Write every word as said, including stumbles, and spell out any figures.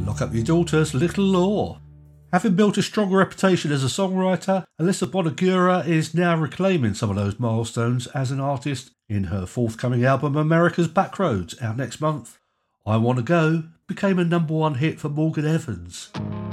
Lock Up Your Daughter's Little Law. Having built a strong reputation as a songwriter, Alyssa Bonagura is now reclaiming some of those milestones as an artist in her forthcoming album America's Backroads, out next month. I Wanna Go became a number one hit for Morgan Evans.